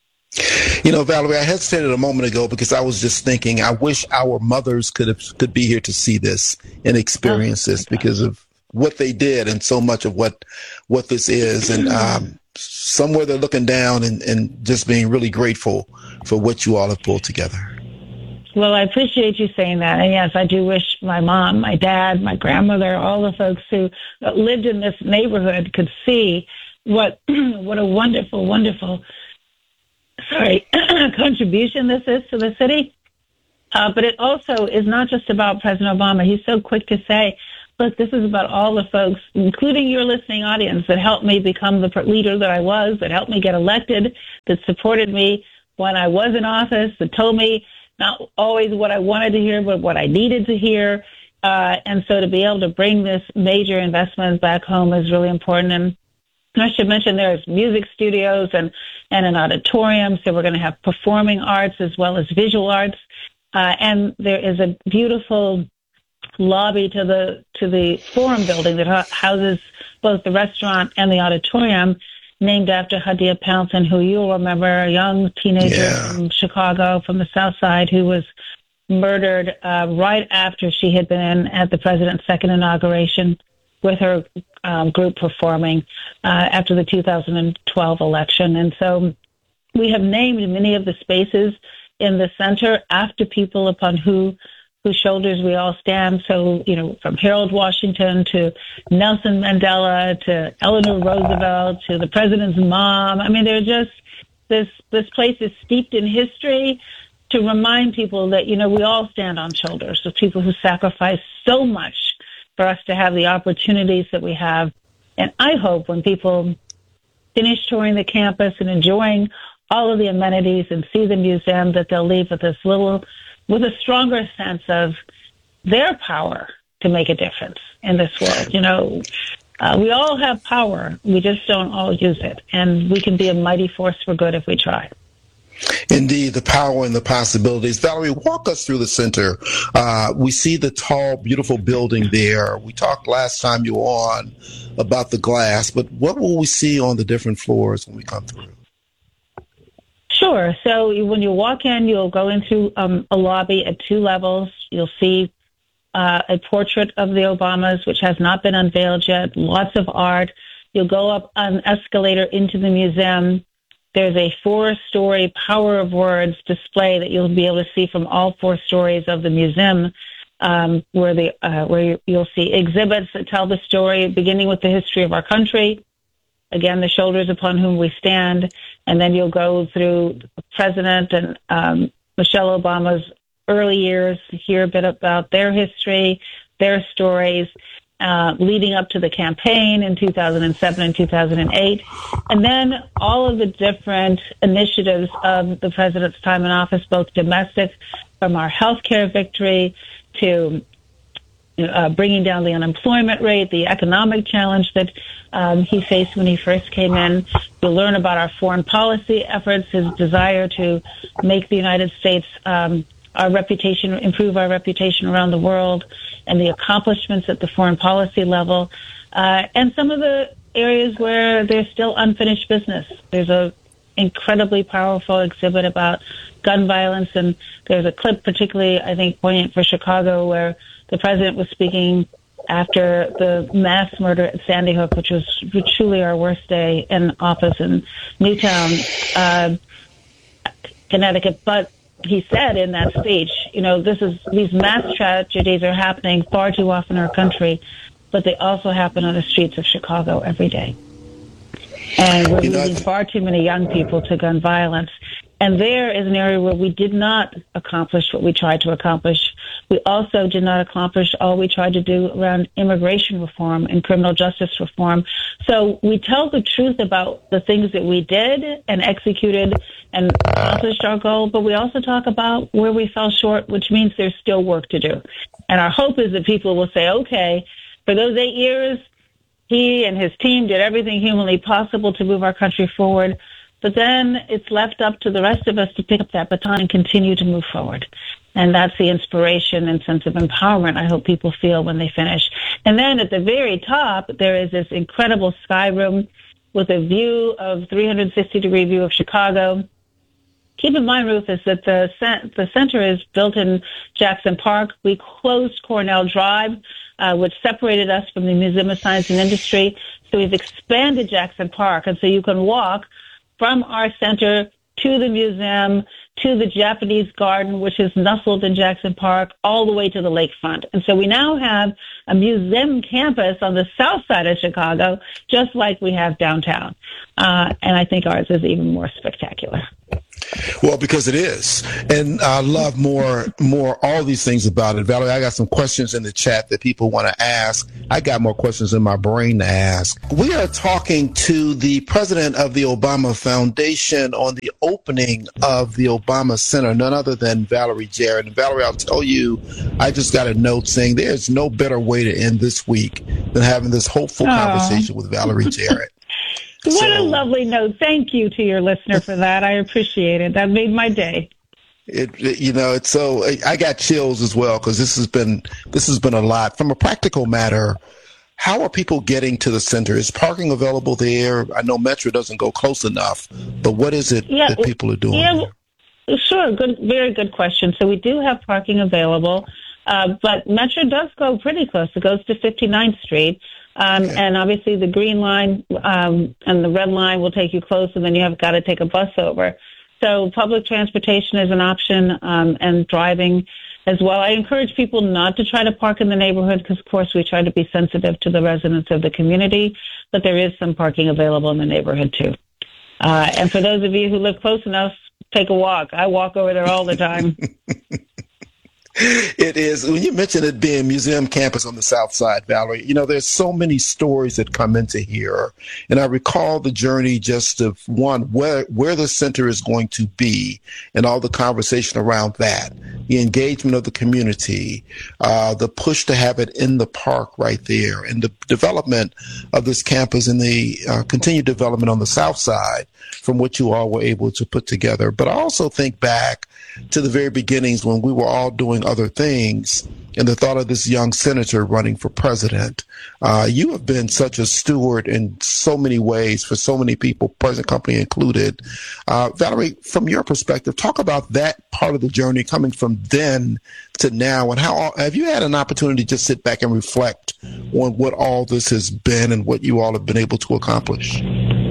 Speaker 3: You know, Valerie, I hesitated a moment ago because I was just thinking, I wish our mothers could have, could be here to see this and experience this because of what they did and so much of what what this is. And um, somewhere they're looking down and, and just being really grateful for what you all have pulled together.
Speaker 4: Well, I appreciate you saying that. And yes, I do wish my mom, my dad, my grandmother, all the folks who lived in this neighborhood could see what what a wonderful, wonderful sorry, contribution this is to the city. Uh, but it also is not just about President Obama. He's so quick to say, look, this is about all the folks, including your listening audience, that helped me become the leader that I was, that helped me get elected, that supported me when I was in office, that told me not always what I wanted to hear, but what I needed to hear. Uh, and so to be able to bring this major investment back home is really important. And I should mention there's music studios and, and an auditorium, so we're going to have performing arts as well as visual arts. Uh, and there is a beautiful lobby to the to the Forum building that ha- houses both the restaurant and the auditorium, named after Hadia Pounson, who you'll remember, a young teenager yeah. from Chicago, from the South Side, who was murdered uh, right after she had been at the president's second inauguration with her um, group performing uh, after the two thousand twelve election. And so we have named many of the spaces in the center after people upon who whose shoulders we all stand. So, you know, from Harold Washington to Nelson Mandela to Eleanor Roosevelt to the president's mom. I mean, they're just, this, this place is steeped in history to remind people that, you know, we all stand on shoulders of people who sacrifice so much for us to have the opportunities that we have. And I hope when people finish touring the campus and enjoying all of the amenities and see the museum, that they'll leave with this little, with a stronger sense of their power to make a difference in this world. You know, uh, we all have power. We just don't all use it. And we can be a mighty force for good if we try.
Speaker 3: Indeed, the power and the possibilities. Valerie, walk us through the center. Uh, we see the tall, beautiful building there. We talked last time you were on about the glass, but what will we see on the different floors when we come through?
Speaker 4: Sure. So when you walk in, you'll go into um, a lobby at two levels. You'll see uh, a portrait of the Obamas, which has not been unveiled yet, lots of art. You'll go up an escalator into the museum. There's a four-story Power of Words display that you'll be able to see from all four stories of the museum, um, where, the, uh, where you'll see exhibits that tell the story, beginning with the history of our country, again, the shoulders upon whom we stand, and then you'll go through the President and um, Michelle Obama's early years, hear a bit about their history, their stories, uh, leading up to the campaign in two thousand seven and two thousand eight, and then all of the different initiatives of the President's time in office, both domestic, from our healthcare victory to Uh, bringing down the unemployment rate, the economic challenge that um, he faced when he first came in. You'll learn about our foreign policy efforts, his desire to make the United States, um, our reputation, improve our reputation around the world, and the accomplishments at the foreign policy level, uh, and some of the areas where there's still unfinished business. There's a incredibly powerful exhibit about gun violence, and there's a clip particularly, I think, poignant for Chicago, where the president was speaking after the mass murder at Sandy Hook, which was truly our worst day in office in Newtown, uh, Connecticut. But he said in that speech, you know, this is these mass tragedies are happening far too often in our country, but they also happen on the streets of Chicago every day. And we're you know, losing far too many young people to gun violence. And there is an area where we did not accomplish what we tried to accomplish. We also did not accomplish all we tried to do around immigration reform and criminal justice reform. So we tell the truth about the things that we did and executed and accomplished our goal, but we also talk about where we fell short, which means there's still work to do. And our hope is that people will say, okay, for those eight years, he and his team did everything humanly possible to move our country forward. But then it's left up to the rest of us to pick up that baton and continue to move forward. And that's the inspiration and sense of empowerment I hope people feel when they finish. And then at the very top, there is this incredible sky room with a view of three hundred sixty degree view of Chicago. Keep in mind, Rufus, that the the center is built in Jackson Park. We closed Cornell Drive, uh, which separated us from the Museum of Science and Industry. So we've expanded Jackson Park. And so you can walk from our center to the museum, to the Japanese garden, which is nestled in Jackson Park, all the way to the lakefront. And so we now have a museum campus on the south side of Chicago, just like we have downtown. Uh, and I think ours is even more spectacular.
Speaker 3: Well, because it is. And I love more, more all these things about it. Valerie, I got some questions in the chat that people want to ask. I got more questions in my brain to ask. We are talking to the president of the Obama Foundation on the opening of the Obama Center, none other than Valerie Jarrett. And Valerie, I'll tell you, I just got a note saying there's no better way to end this week than having this hopeful Aww. conversation with Valerie Jarrett.
Speaker 4: What
Speaker 3: so,
Speaker 4: a lovely note. Thank you to your listener for that. I appreciate it. That made my day.
Speaker 3: It, it you know, it's so I got chills as well because this has been this has been a lot. From a practical matter, how are people getting to the center? Is parking available there? I know Metro doesn't go close enough, but what is it yeah, that people are doing?
Speaker 4: Yeah, sure. Good, very good question. So we do have parking available, uh, but Metro does go pretty close. It goes to fifty-ninth Street. Um, okay. And obviously the green line um, and the red line will take you close, and then you have got to take a bus over. So public transportation is an option, um, and driving as well. I encourage people not to try to park in the neighborhood because, of course, we try to be sensitive to the residents of the community, but there is some parking available in the neighborhood, too. Uh, and for those of you who live close enough, take a walk. I walk over there all the time.
Speaker 3: It is. When you mentioned it being museum campus on the south side, Valerie, you know, there's so many stories that come into here. And I recall the journey just of one, where, where the center is going to be and all the conversation around that, the engagement of the community, uh, the push to have it in the park right there, and the development of this campus and the uh, continued development on the south side from what you all were able to put together. But I also think back to the very beginnings when we were all doing other things and the thought of this young senator running for president. Uh, you have been such a steward in so many ways for so many people, present company included. Uh, Valerie, from your perspective, talk about that part of the journey coming from then to now, and how have you had an opportunity to just sit back and reflect on what all this has been and what you all have been able to accomplish?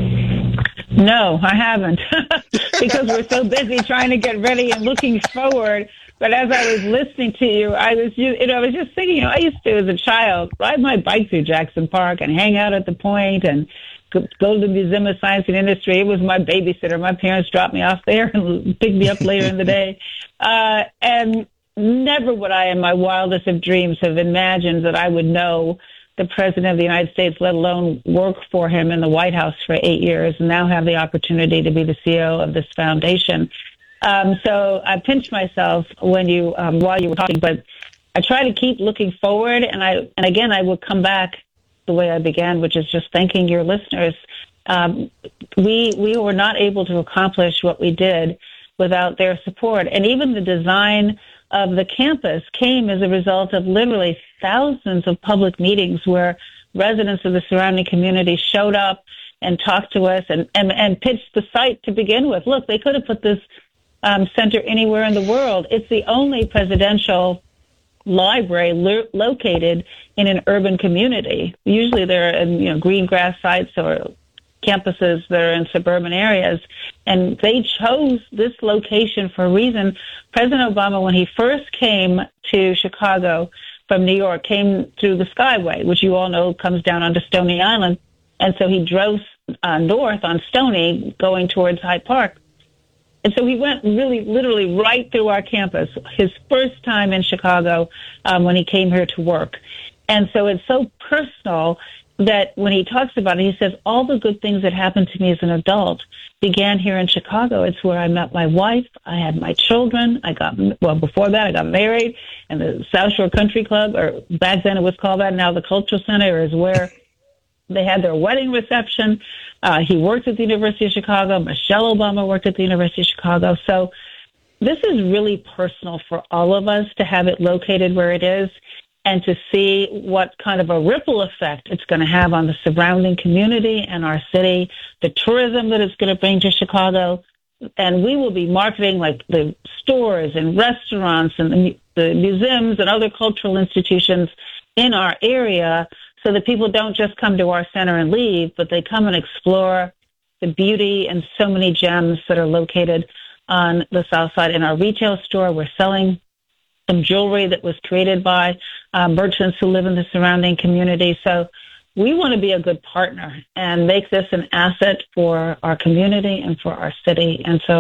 Speaker 4: No, I haven't, because we're so busy trying to get ready and looking forward. But as I was listening to you, I was, you know, I was just thinking, you know, I used to, as a child, ride my bike through Jackson Park and hang out at the Point and go to the Museum of Science and Industry. It was my babysitter. My parents dropped me off there and picked me up later in the day. Uh, and never would I, in my wildest of dreams, have imagined that I would know the President of the United States, let alone work for him in the White House for eight years, and now have the opportunity to be the C E O of this foundation. Um, so I pinched myself when you, um, while you were talking, but I try to keep looking forward. And I, and again, I would come back the way I began, which is just thanking your listeners. Um, we, we were not able to accomplish what we did without their support. And even the design of the campus came as a result of literally thousands of public meetings where residents of the surrounding community showed up and talked to us and, and, and pitched the site to begin with. Look, they could have put this um, center anywhere in the world. It's the only presidential library lo- located in an urban community. Usually they're in, you know, green grass sites or campuses that are in suburban areas, and they chose this location for a reason. President Obama, when he first came to Chicago from New York, came through the Skyway, which you all know comes down onto Stony Island, and so he drove uh, north on Stony going towards Hyde Park. And so he went really, literally right through our campus, his first time in Chicago um, when he came here to work. And so it's so personal that when he talks about it, he says, all the good things that happened to me as an adult began here in Chicago. It's where I met my wife. I had my children. I got, well, before that, I got married. And the South Shore Country Club, or back then it was called that, now the Cultural Center, is where they had their wedding reception. Uh, he worked at the University of Chicago. Michelle Obama worked at the University of Chicago. So this is really personal for all of us to have it located where it is, and to see what kind of a ripple effect it's going to have on the surrounding community and our city, the tourism that it's going to bring to Chicago. And we will be marketing like the stores and restaurants and the, the museums and other cultural institutions in our area, so that people don't just come to our center and leave, but they come and explore the beauty and so many gems that are located on the south side. In our retail store, we're selling some jewelry that was created by uh, merchants who live in the surrounding community. So we want to be a good partner and make this an asset for our community and for our city. And so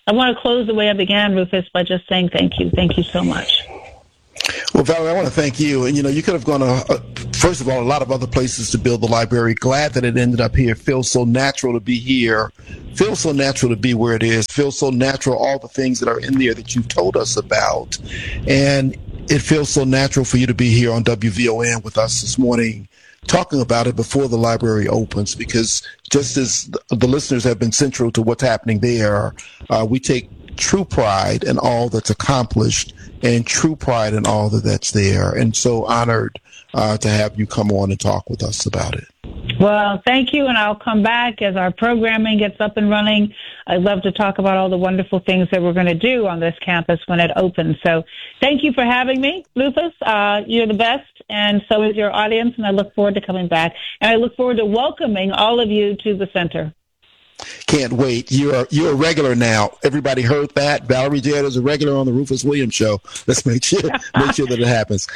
Speaker 4: I want to close the way I began, Rufus, by just saying thank you. Thank you so much.
Speaker 3: Well, Valerie, I want to thank you. And, you know, you could have gone, to, uh, first of all, a lot of other places to build the library. Glad that it ended up here. Feels so natural to be here. Feels so natural to be where it is. Feels so natural, all the things that are in there that you've told us about. And it feels so natural for you to be here on W V O N with us this morning, talking about it before the library opens, because just as the, the listeners have been central to what's happening there, uh, we take true pride in all that's accomplished and true pride in all that that's there. And so honored uh, to have you come on and talk with us about it.
Speaker 4: Well, thank you, and I'll come back as our programming gets up and running. I'd love to talk about all the wonderful things that we're going to do on this campus when it opens. So thank you for having me, Rufus. Uh, you're the best, and so is your audience, and I look forward to coming back. And I look forward to welcoming all of you to the center.
Speaker 3: Can't wait. You're you're a regular now. Everybody heard that. Valerie Jarrett is a regular on the Rufus Williams Show. Let's make sure make sure that it happens.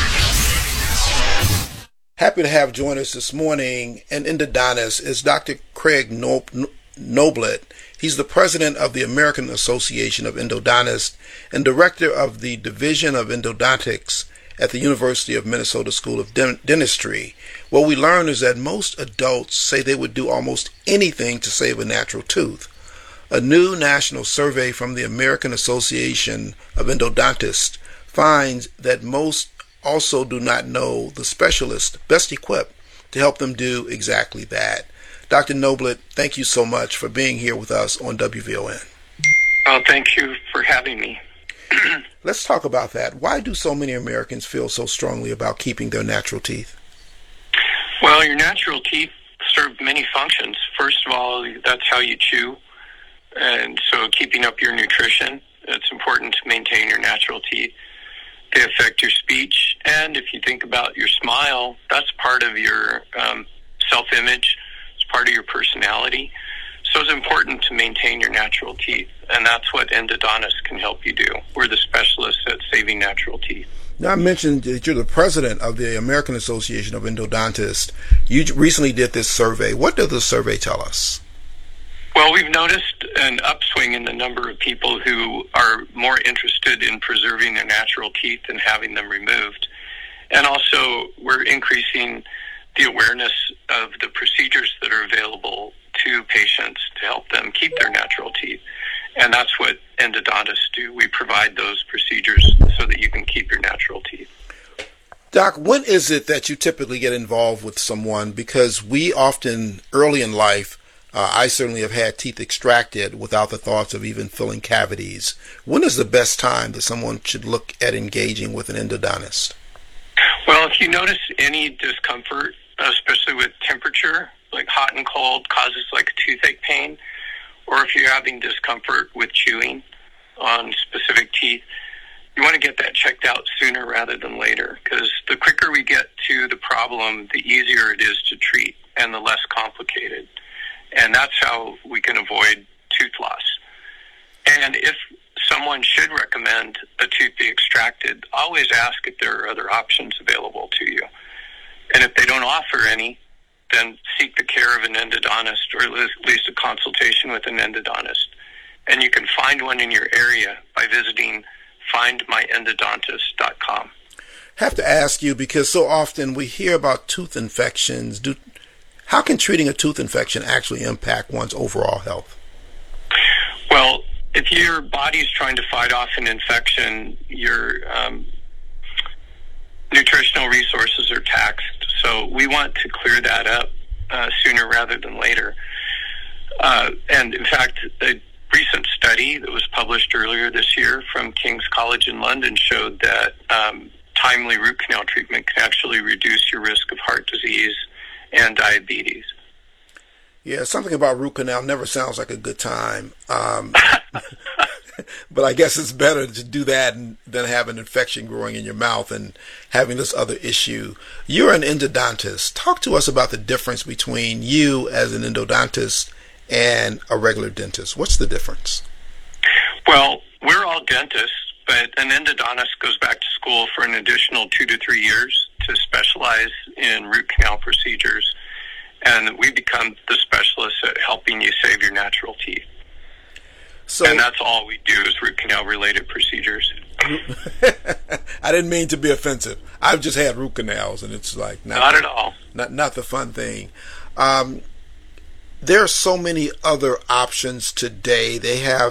Speaker 3: Happy to have join us this morning, an endodontist is Doctor Craig Noblitt. He's the president of the American Association of Endodontists and director of the Division of Endodontics at the University of Minnesota School of Dentistry. What we learned is that most adults say they would do almost anything to save a natural tooth. A new national survey from the American Association of Endodontists finds that most also do not know the specialist best equipped to help them do exactly that. Doctor Noblitt, thank you so much for being here with us on W V O N.
Speaker 6: Oh, thank you for having me.
Speaker 3: Let's talk about that. Why do so many Americans feel so strongly about keeping their natural teeth?
Speaker 6: Well, your natural teeth serve many functions. First of all, that's how you chew. And so keeping up your nutrition, it's important to maintain your natural teeth. They affect your speech. And if you think about your smile, that's part of your um, self-image. It's part of your personality. So it's important to maintain your natural teeth. And that's what endodontists can help you do. We're the specialists at saving natural teeth.
Speaker 3: Now, I mentioned that you're the president of the American Association of Endodontists. You recently did this survey. What does the survey tell us?
Speaker 6: Well, we've noticed an upswing in the number of people who are more interested in preserving their natural teeth and having them removed. And also, we're increasing the awareness of the procedures that are available to patients to help them keep their natural teeth. And that's what endodontists do. We provide those procedures so that you can keep your natural teeth.
Speaker 3: Doc, when is it that you typically get involved with someone? Because we often, early in life, uh, I certainly have had teeth extracted without the thoughts of even filling cavities. When is the best time that someone should look at engaging with an endodontist?
Speaker 6: Well, if you notice any discomfort, especially with temperature, like hot and cold causes like a toothache pain, or if you're having discomfort with chewing on specific teeth, you want to get that checked out sooner rather than later, because the quicker we get to the problem, the easier it is to treat and the less complicated. And that's how we can avoid tooth loss. And if someone should recommend a tooth be extracted, always ask if there are other options available to you. And if they don't offer any, then seek the care of an endodontist, or at least a consultation with an endodontist. And you can find one in your area by visiting find my endodontist dot com.
Speaker 3: Have to ask you, because so often we hear about tooth infections. Do, how can treating a tooth infection actually impact one's overall health?
Speaker 6: Well, if your body's trying to fight off an infection, your um, nutritional resources are taxed. So we want to clear that up uh, sooner rather than later. Uh, and in fact, a recent study that was published earlier this year from King's College in London showed that um, timely root canal treatment can actually reduce your risk of heart disease and diabetes.
Speaker 3: Yeah, something about root canal never sounds like a good time. Um, but I guess it's better to do that than have an infection growing in your mouth and having this other issue. You're an endodontist. Talk to us about the difference between you as an endodontist and a regular dentist. What's the difference?
Speaker 6: Well, we're all dentists, but an endodontist goes back to school for an additional two to three years to specialize in root canal procedures, and we become the specialists at helping you save your natural teeth.
Speaker 7: So,
Speaker 6: and that's all we do is root canal related procedures.
Speaker 7: I didn't mean to be offensive. I've just had root canals, and it's like not,
Speaker 6: not
Speaker 7: the,
Speaker 6: at all.
Speaker 7: Not not the fun thing. Um, there are so many other options today. They have